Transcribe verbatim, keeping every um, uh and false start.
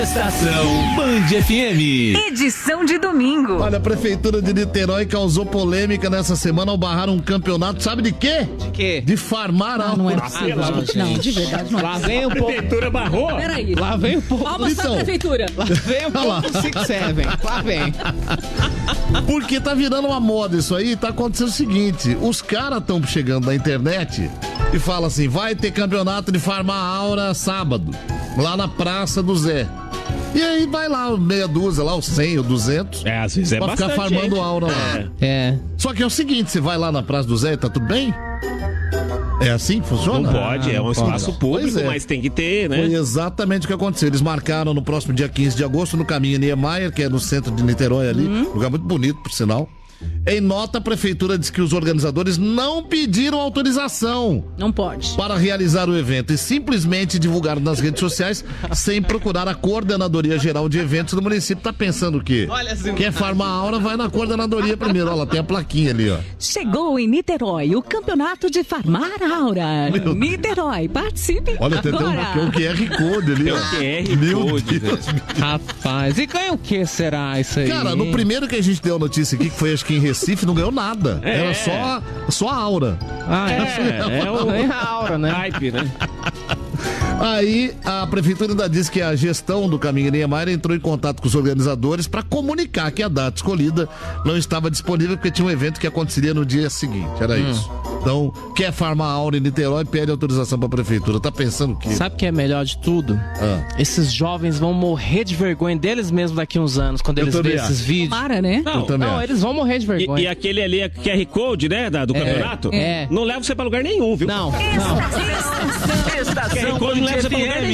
Estação Band F M. Edição de domingo. Olha, a Prefeitura de Niterói causou polêmica nessa semana ao barrar um campeonato, sabe de quê? De quê? De farmar Não, não é possível, gente. Não, de verdade não é. Lá vem o A prefeitura barrou? Peraí. Lá vem o povo. Palmas Então. pra prefeitura. Lá vem o povo do Six Seven. Lá vem. Porque tá virando uma moda isso aí, tá acontecendo o seguinte, os caras estão chegando na internet e falam assim, vai ter campeonato de farmar aura sábado, lá na Praça do Zé. E aí vai lá, meia dúzia, lá, o cem, o duzentos, É, às vezes é pra ficar bastante, farmando hein? aura lá. É. Só que é o seguinte, você vai lá na Praça do Zé e tá tudo bem? É assim que funciona? Não pode, é um não espaço pode. público, Pois é. mas tem que ter, né? Foi exatamente o que aconteceu. Eles marcaram no próximo dia quinze de agosto, no caminho Niemeyer, que é no centro de Niterói ali, lugar muito bonito, por sinal. Em nota, a prefeitura diz que os organizadores não pediram autorização Não pode. para realizar o evento e simplesmente divulgaram nas redes sociais sem procurar a Coordenadoria Geral de Eventos do município. Tá pensando o quê? Olha assim. Quer farmar a aura, vai na coordenadoria primeiro. Olha lá, tem a plaquinha ali, ó. Chegou em Niterói o campeonato de farmar aura. Niterói, participe Olha, tem até agora. um, um Q R Code ali, ó. Q R Meu Code, Deus. Rapaz, e ganha o que será isso aí? Cara, no primeiro que a gente deu a notícia aqui, que foi acho que em Recife, não ganhou nada. É. Era só, só a aura. Ah, É, é o ganha a aura, né? hype, né? Aí a prefeitura ainda disse que a gestão do Caminho Niemeyer entrou em contato com os organizadores para comunicar que a data escolhida não estava disponível porque tinha um evento que aconteceria no dia seguinte. Era isso. Então, quer farmar aura em Niterói, pede autorização para a prefeitura. Tá pensando o quê? Sabe o que é melhor de tudo? Ah. Esses jovens vão morrer de vergonha deles mesmos daqui a uns anos, quando Eu eles também verem esses acho. vídeos. Para, né? Não, também Não, acho. eles vão morrer de E, vergonha. e aquele ali é Q R Code, né, da, do campeonato? é. Não leva você pra lugar nenhum, viu? Não, não. Q R Estação Code não leva você pra Band lugar F M.